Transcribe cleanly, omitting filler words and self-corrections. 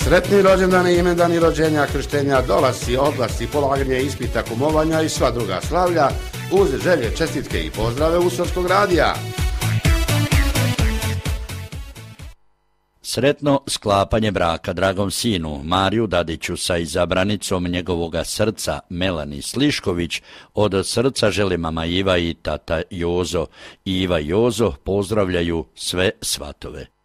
Sretni rođendani, imendani, rođenja, krštenja, dolasci, odlasci, polaganje ispita, kumovanja i sva druga slavlja uz želje, čestitke i pozdrave Usorskog radija. Sretno sklapanje braka dragom sinu Mariju Dadiću sa izabranicom njegovoga srca Melani Slišković. Od srca žele mama Iva i tata Jozo. Iva i Jozo pozdravljaju sve svatove.